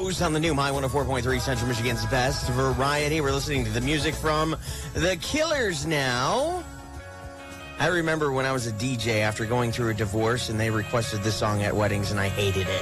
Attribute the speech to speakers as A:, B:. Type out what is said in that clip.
A: Rose on the new My 104.3 Central Michigan's best variety. We're listening to the music from The Killers now. I remember when I was a DJ after going through a divorce and they requested this song at weddings and I hated it.